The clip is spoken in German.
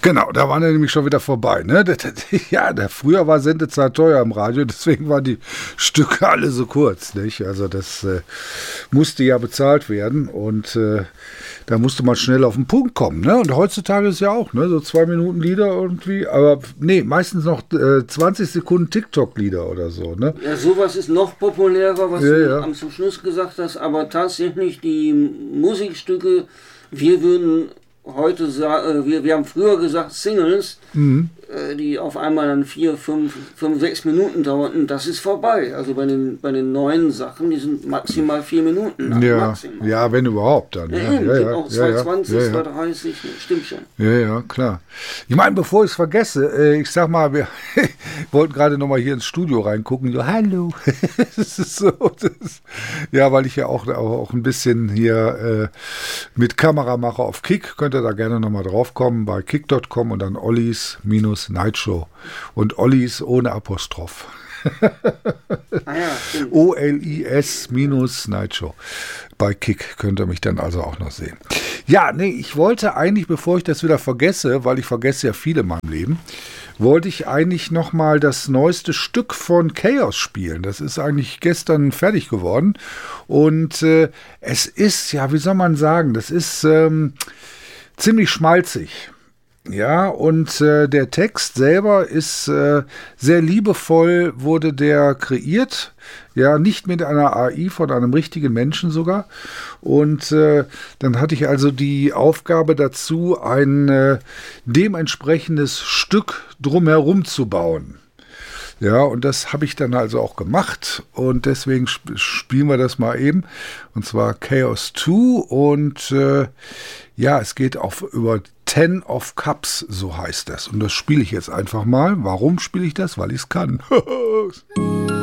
Genau, da waren wir nämlich schon wieder vorbei. Ne? Ja, früher war Sendezeit teuer im Radio, deswegen waren die Stücke alle so kurz. Nicht? Also das musste ja bezahlt werden und da musste man schnell auf den Punkt kommen. Ne? Und heutzutage ist ja auch, ne? So 2 Minuten Lieder irgendwie, aber nee, meistens noch 20 Sekunden TikTok-Lieder oder so. Ne? Ja, sowas ist noch populärer, was du am zum Schluss gesagt hast, aber tatsächlich die Musikstücke, wir würden heute sagen, wir haben früher gesagt Singles, die auf einmal dann 4, 5, 6 Minuten dauerten, das ist vorbei. Also bei den neuen Sachen, die sind maximal 4 Minuten. Maximal. Ja, wenn überhaupt dann. Ja, auch 220, 230, stimmt schon. Ja, klar. Ich meine, bevor ich es vergesse, ich sag mal, wir wollten gerade nochmal hier ins Studio reingucken, so, hallo. Das ist so, ja, weil ich ja auch ein bisschen hier mit Kamera mache auf Kick, könnt ihr da gerne nochmal drauf kommen, bei kick.com und dann Ollis-Nightshow. Und Ollis ohne Apostroph. OLIS-Nightshow. Bei Kick könnt ihr mich dann also auch noch sehen. Ja, nee, ich wollte eigentlich, bevor ich das wieder vergesse, weil ich vergesse ja viel in meinem Leben, wollte ich eigentlich nochmal das neueste Stück von Chaos spielen. Das ist eigentlich gestern fertig geworden. Und es ist, ja, wie soll man sagen, das ist ziemlich schmalzig. Ja, und der Text selber ist sehr liebevoll, wurde der kreiert. Ja, nicht mit einer AI, von einem richtigen Menschen sogar. Und dann hatte ich also die Aufgabe dazu, ein dementsprechendes Stück drumherum zu bauen. Ja, und das habe ich dann also auch gemacht und deswegen spielen wir das mal eben. Und zwar Chaos 2 und ja, es geht über 10 of Cups, so heißt das. Und das spiele ich jetzt einfach mal. Warum spiele ich das? Weil ich es kann.